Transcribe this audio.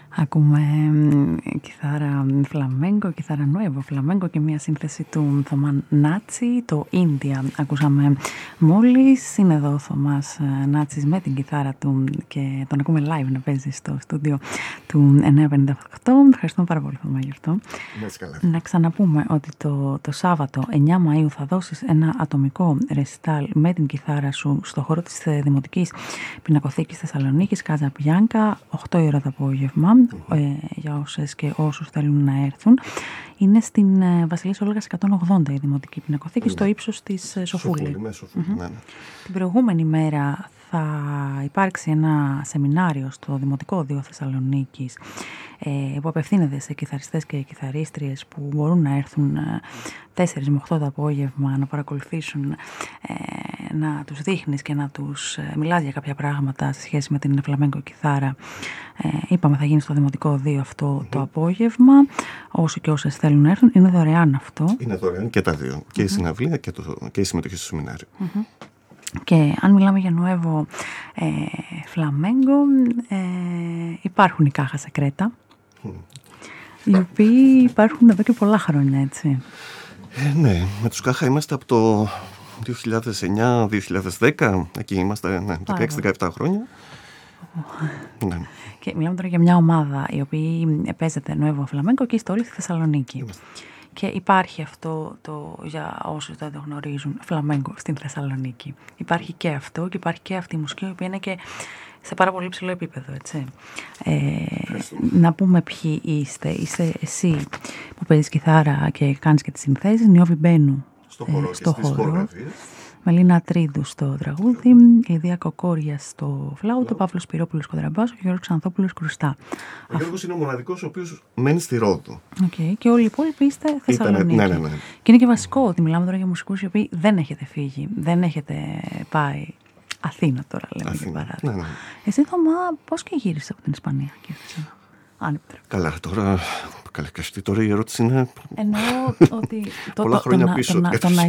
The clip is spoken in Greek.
Ακούμε κιθάρα φλαμέγκο, κιθάρα νουέβο φλαμέγκο και μια σύνθεση του Θωμά Νάτσι, το Ίνδια. Ακούσαμε μόλις, είναι εδώ ο Θωμάς Νάτσις με την κιθάρα του και τον ακούμε live να παίζει στο στούντιο του 958. Ευχαριστούμε πάρα πολύ, Θωμά, γι' αυτό. Να ξαναπούμε ότι το Σάββατο 9 Μαΐου θα δώσεις ένα ατομικό ρεσιτάλ με την κιθάρα σου στο χώρο της Δημοτικής Πινακοθήκης Θεσσαλονίκης, Κάζα Πιάνκα, 8 η ώρα το απόγευμα. Για όσες και όσους θέλουν να έρθουν. Είναι στην Βασιλής Όλγας 180 η Δημοτική Πινακοθήκη, στο ύψος της Σοφούλη. Την προηγούμενη μέρα θα υπάρξει ένα σεμινάριο στο Δημοτικό Δίο Θεσσαλονίκης που απευθύνεται σε κιθαριστές και κιθαρίστριες που μπορούν να έρθουν 4 με 8 το απόγευμα να παρακολουθήσουν, να τους δείχνεις και να τους μιλάς για κάποια πράγματα σε σχέση με την φλαμέγκο κιθάρα. Είπαμε θα γίνει στο Δημοτικό Δίο αυτό το απόγευμα. Όσοι και όσες θέλουν να έρθουν, είναι δωρεάν αυτό. Είναι δωρεάν και τα δύο, και η συναυλία και η συμμετοχή στο σεμινάριο. Και αν μιλάμε για νουέβο φλαμέγκο, υπάρχουν οι Κάχα Σεκρέτα, οι οποίοι υπάρχουν εδώ και πολλά χρόνια, έτσι. Ναι, με τους Κάχα είμαστε από το 2009-2010, εκεί είμαστε, 16-17 χρόνια. Ναι. Και μιλάμε τώρα για μια ομάδα η οποία παίζεται νουέβο φλαμέγκο και είστε όλοι στη Θεσσαλονίκη. Και υπάρχει αυτό για όσους δεν το γνωρίζουν, φλαμέγκο στην Θεσσαλονίκη. Υπάρχει και αυτό και υπάρχει και αυτή η μουσική, η οποία είναι και σε πάρα πολύ ψηλό επίπεδο, έτσι. Να πούμε ποιοι είστε. Είσαι εσύ που παίζεις κιθάρα και κάνεις και τις συνθέσεις, Νιώβη Μπένου στο χώρο. Μελίνα Τρίδου στο τραγούδι, Λιδία Κοκόρια στο φλάουτο, Παύλος Σπυρόπουλος κοντραμπάσο και Γιώργος Ξανθόπουλος κρουστά. Ο Γιώργος είναι ο μοναδικός ο οποίος μένει στη Ρόδο. Και όλοι οι υπόλοιποι είστε Θεσσαλονίκη. Ναι. Και είναι και βασικό ότι μιλάμε τώρα για μουσικούς οι οποίοι δεν έχετε φύγει, δεν έχετε πάει Αθήνα τώρα, λέμε για παράδειγμα. Ναι. Εσύ, Θωμά, πώς και γύρισες από την Ισπανία και ήρθες? Καλά, τώρα η ερώτηση είναι. Εννοώ ότι πολλά χρόνια πίσω.